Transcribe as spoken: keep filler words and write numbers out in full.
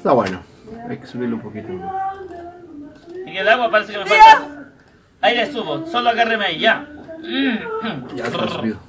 Está bueno. Hay que subirlo un poquito. Y que el agua parece que me falta. Ahí le subo, solo agárreme ahí, ya. Ya está subido.